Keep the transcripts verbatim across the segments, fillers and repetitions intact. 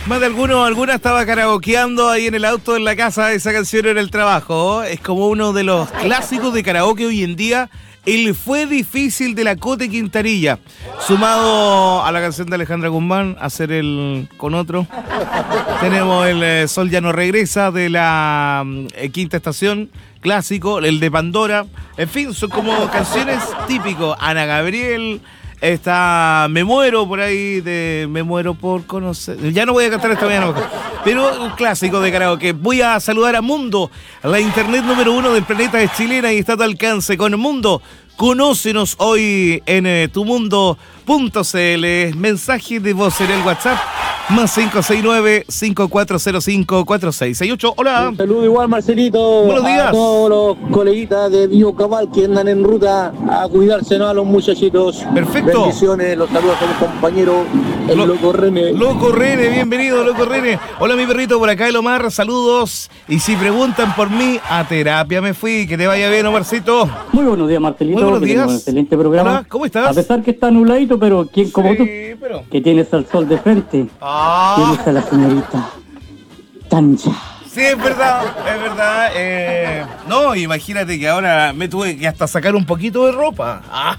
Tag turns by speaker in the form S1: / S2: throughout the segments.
S1: Más de alguno, alguna estaba karaokeando ahí en el auto, en la casa, esa canción en el trabajo. Es como uno de los clásicos de karaoke hoy en día. El Fue Difícil de la Cote Quintanilla, sumado a la canción de Alejandra Guzmán, hacer el con otro. Tenemos el eh, Sol ya no regresa de la eh, Quinta Estación, clásico, el de Pandora. En fin, son como canciones típicos. Ana Gabriel, está Me Muero por ahí, de Me Muero por conocer. Ya no voy a cantar esta mañana, pero un clásico de karaoke. Voy a saludar a Mundo, la internet número uno del planeta es chilena y está a tu alcance con Mundo. Conócenos hoy en eh, tumundo punto c l. Mensaje de voz en el WhatsApp más cinco seis nueve, cinco cuatro cero cinco, cuatro seis seis ocho. Hola.
S2: Un saludo igual, Marcelito.
S1: Buenos días.
S2: A todos los coleguitas de Bio Cabal que andan en ruta a cuidarse, ¿no? A los muchachitos.
S1: Perfecto.
S2: Bendiciones, los saludos a mi compañero, el
S1: Lo-
S2: Loco René.
S1: Loco Rene, bienvenido, Loco Rene. Hola, mi perrito, por acá el Omar, saludos. Y si preguntan por mí, a terapia me fui. Que te vaya bien, Omarcito.
S3: Muy buenos días, Marcelito.
S1: Muy buenos
S3: que
S1: días.
S3: tenga un excelente programa.
S1: Hola, ¿cómo estás?
S3: A pesar que está nubladito, pero ¿quién como
S1: Sí,
S3: tú?
S1: pero...
S3: Que tienes al sol de frente.
S1: Ah,
S3: Tienes a la señorita Tanja.
S1: sí, es verdad, es verdad. Eh, no, imagínate que ahora me tuve que hasta sacar un poquito de ropa.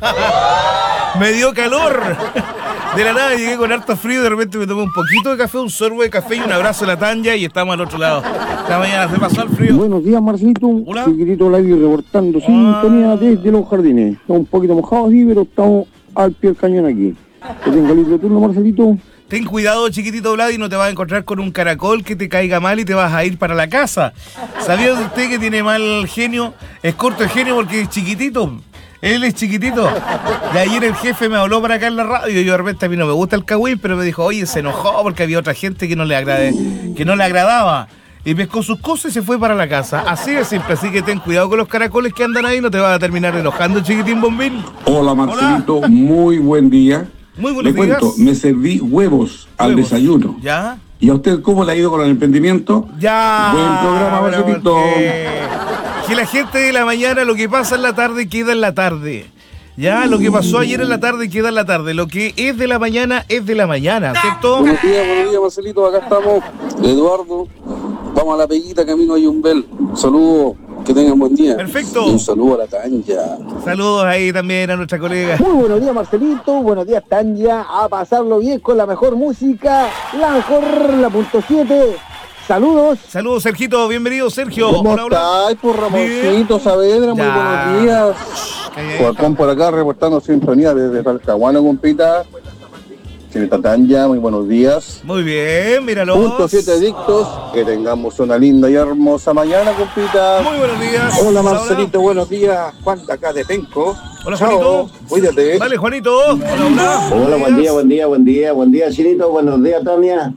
S1: Ah, me dio calor. De la nada llegué con harto frío y de repente me tomé un poquito de café, un sorbo de café y un abrazo a la Tanja y estamos al otro lado. Esta mañana se pasó el frío.
S4: Buenos días, Marcelito.
S1: Hola.
S4: Chiquitito Live reportando sintonía desde los jardines. Estamos un poquito mojados, sí, pero estamos al pie del cañón aquí. Que tenga libre turno, Marcelito.
S1: Ten cuidado, chiquitito Vlad, y no te vas a encontrar con un caracol que te caiga mal y te vas a ir para la casa. ¿Sabía usted que tiene mal genio? Es corto el genio porque es chiquitito. Él es chiquitito. De ayer el jefe me habló para acá en la radio y yo de repente a mí no me gusta el cagüín, pero me dijo, oye, se enojó porque había otra gente que no le, agrade, que no le agradaba. Y pescó sus cosas y se fue para la casa. Así de simple, así que ten cuidado con los caracoles que andan ahí, no te vas a terminar enojando, chiquitín bombín.
S5: Hola Marcelito, muy buen día.
S1: Muy buenos
S5: Le
S1: días.
S5: cuento, me serví huevos al
S1: Huevos.
S5: desayuno.
S1: ¿Ya?
S5: ¿Y a usted cómo le ha ido con el emprendimiento?
S1: Ya.
S5: Buen programa,
S1: pero
S5: Marcelito.
S1: porque- Que la gente de la mañana, lo que pasa en la tarde, queda en la tarde. Ya, lo que pasó ayer en la tarde, queda en la tarde. Lo que es de la mañana, es de la mañana, ¿cierto?
S6: Buenos días, buenos días, Marcelito. Acá estamos, Eduardo. Vamos a la peguita, camino a Yumbel. Saludos, que tengan buen día.
S1: Perfecto.
S6: Y un saludo a la Tanja.
S1: Saludos ahí también a nuestra colega.
S2: Muy buenos días, Marcelito. Buenos días, Tanja. A pasarlo bien con la mejor música, la mejor, la punto siete. Saludos.
S1: Saludos, Sergito. Bienvenido, Sergio.
S2: ¿Cómo
S1: Hola, hola.
S2: estáis, por Ramoncito Saavedra? Muy
S1: Ya.
S2: buenos días.
S1: Calla,
S4: Juan por acá reportando sintonía desde Talcahuano, compita. Señorita Tanja, muy buenos días.
S1: Muy bien, míralo.
S4: Punto siete adictos. Que tengamos una linda y hermosa mañana, compita.
S1: Muy buenos días.
S2: Hola, Marcelito. Buenos días. Juan de acá de Penco.
S1: Hola,
S2: Chao.
S1: Juanito.
S2: Cuídate.
S1: Dale, Juanito. Hola, hola.
S7: Hola, buen día, buen día, buen día, buen día, Chinito, buenos días, Tania.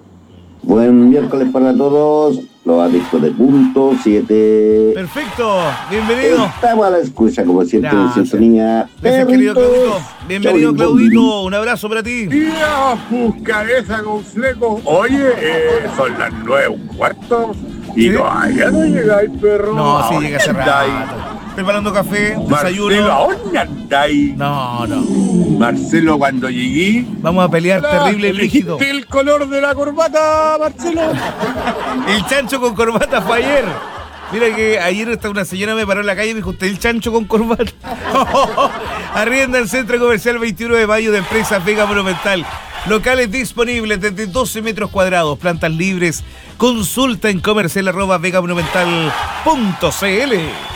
S7: Buen miércoles para todos, los adictos de punto siete.
S1: Perfecto. Bienvenido.
S7: Estamos a la escucha, como siempre, en
S1: Gracias.
S7: sintonía.
S1: Gracias, querido
S7: Perritos.
S1: Claudito. Bienvenido,
S7: Chau,
S1: Claudito. Un abrazo para ti.
S8: Ya, pues cabeza con fleco. Oye, eh, son las nueve un cuarto y
S1: ¿Sí?
S8: todavía no llegáis, perro.
S1: No, sí,
S8: ¿A
S1: llega
S8: dónde
S1: hace
S8: andáis?
S1: rato. Preparando café,
S8: Marcelo, ¿a
S1: desayuno.
S8: dónde andáis?
S1: No, no.
S8: Marcelo, cuando llegué...
S1: Vamos a pelear terrible y
S8: ¿elegiste
S1: rígido.
S8: el color de la corbata, Marcelo?
S1: El chancho con corbata fue ayer. Mira que ayer esta una señora me paró en la calle y me dijo, ¿usted el chancho con corbata? Arrienda el Centro Comercial veintiuno de mayo de Empresa Vega Monumental. Locales disponibles desde doce metros cuadrados, plantas libres. Consulta en comercial arroba vegamonumental punto c l.